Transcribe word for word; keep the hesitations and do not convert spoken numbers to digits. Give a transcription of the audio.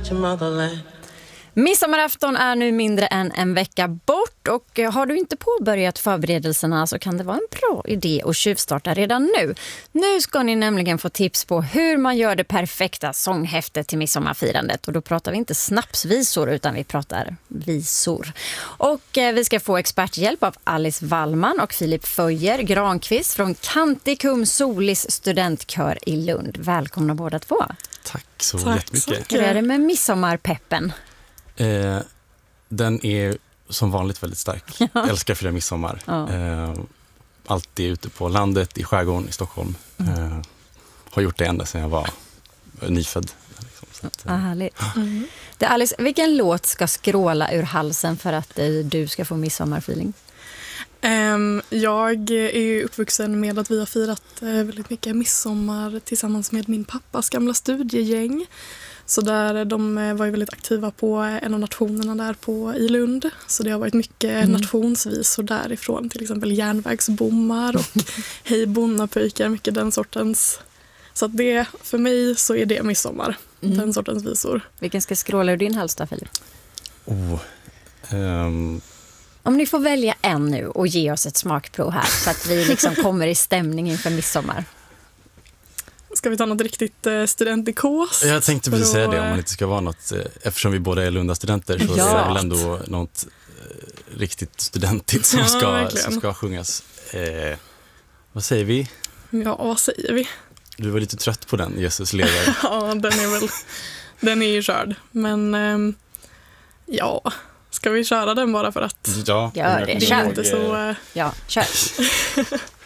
protect your motherland. Midsommarafton är nu mindre än en vecka bort och har du inte påbörjat förberedelserna så kan det vara en bra idé att tjuvstarta redan nu. Nu ska ni nämligen få tips på hur man gör det perfekta sånghäftet till midsommarfirandet. Och då pratar vi inte snapsvisor utan vi pratar visor. Och eh, vi ska få experthjälp av Alice Wallman och Filip Föjer Granqvist från Canticum Solis studentkör i Lund. Välkomna båda två. Tack så Tack jättemycket. Hur är det med midsommarpeppen? Eh, den är som vanligt väldigt stark. Ja. Jag älskar att fira midsommar. Ja. Eh, alltid ute på landet, i skärgården, i Stockholm. Eh, har gjort det ända sedan jag var nyfödd. Liksom. Så att, Ah, eh, härligt. Mm. Det, Alice, vilken låt ska skråla ur halsen för att eh, du ska få midsommarfeeling? Um, jag är ju uppvuxen med att vi har firat uh, väldigt mycket midsommar tillsammans med min pappas gamla studiegäng. Så där, de uh, var ju väldigt aktiva på en av nationerna där på, i Lund. Så det har varit mycket mm. nationsvisor därifrån. Till exempel järnvägsbommar och hej bonnapöjkar, mycket den sortens. Så att det, för mig så är det midsommar, mm. den sortens visor. Vilken ska skråla ur din hals då, Filip? oh, ehm, Om ni får välja en nu och ge oss ett smakprov här så att vi liksom kommer i stämning inför midsommar. Ska vi ta något riktigt eh, studentikos? jag tänkte precis För säga att- det, om man inte ska vara något, eh, eftersom vi båda är Lunda-studenter så Ja. är det väl ändå något eh, riktigt studentigt som, Ja, ska, verkligen. som ska sjungas. Eh, vad säger vi? Ja, vad säger vi? Du var lite trött på den, Jesus lever. Ja, den är väl, den är ju körd. Men ehm, ja, ska vi köra den bara för att Ja, Gör det, jag kör. kommer inte ihåg, så... eh, eh, Ja, kör.